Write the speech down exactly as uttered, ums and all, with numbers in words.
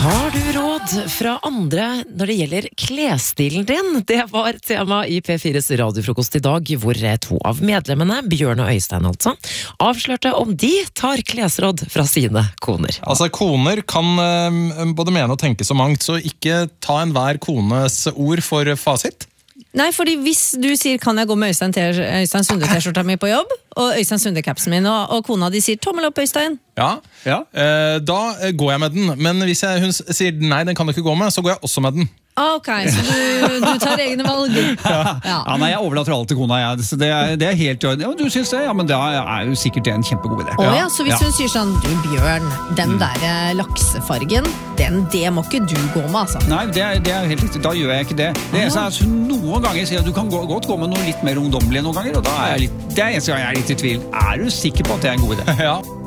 Tar du råd fra andre når det gjelder klesstilen din? Det var tema i P fires radiofrokost i dag, hvor to av medlemmene, Bjørn og Øystein altså, avslørte om de tar klesråd fra sine koner. Altså, koner kan uh, både mene og tenke så mangt, så ikke ta enhver kones ord for fasit. Nei, fordi hvis du sier kan jeg gå med Øystein, Øystein Sunde-t-skjorta mi på jobb, og Øystein Sunde-capsen min, og, og kona de sier tommel opp, Øystein. Ja, ja. Eh, da går jeg med den, men hvis jeg, hun sier nei, den kan du ikke gå med, så går jeg også med den. Ah, ok, så du, du tar egne valg. Ja. Ja. Ja, nei, jeg overlater alt til kona, jeg. Så det, er, det er helt ja, du synes det, ja, men det er jo sikkert en kjempegod idé. Å ja, så hvis ja. hun sier sånn, du Bjørn, den mm. der laksefargen, den, det må ikke du gå med, altså. Nei, det er, det er helt riktig, da gjør jeg ikke det. Det er sånn at hun noen ganger sier at du kan gå, godt gå med noe litt mer ungdommelig noen ganger, og da er jeg litt, det er eneste gang jeg er litt i tvil. Er du sikker på at det er en god idé? Ja.